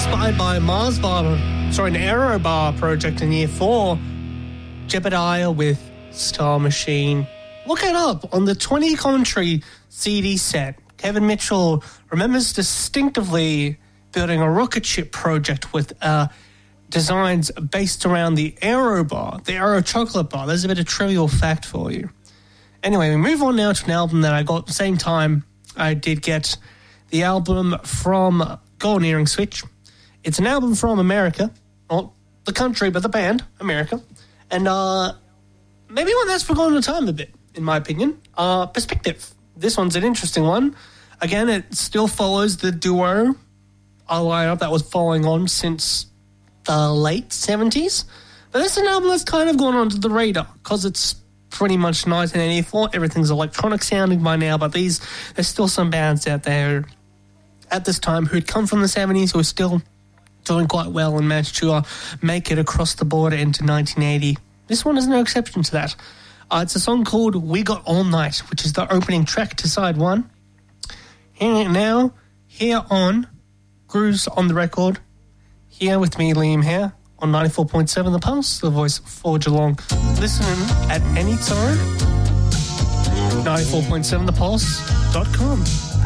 inspired by Mars Bar, an Aero Bar project in year 4, Jebediah with Star Machine. Look it up on the 20 commentary CD set. Kevin Mitchell remembers distinctively building a rocket ship project with designs based around the Aero Bar, the Aero Chocolate Bar. There's a bit of trivial fact for you. Anyway, we move on now to an album that I got at the same time I did get the album from Golden Earring Switch. It's an album from America, not the country, but the band, America. And maybe one that's forgotten the time a bit, in my opinion. Perspective. This one's an interesting one. Again, it still follows the duo lineup that was following on since the late 70s. But this is an album that's kind of gone onto the radar because it's pretty much 1984. Everything's electronic sounding by now, but there's still some bands out there at this time who'd come from the 70s who are still doing quite well and managed to make it across the border into 1980. This one is no exception to that. It's a song called We Got All Night, which is the opening track to side 1. Hearing it now, here on Grooves on the Record, here with me, Liam here, on 94.7 The Pulse, the voice for Geelong. Listen at any time, 94.7thepulse.com.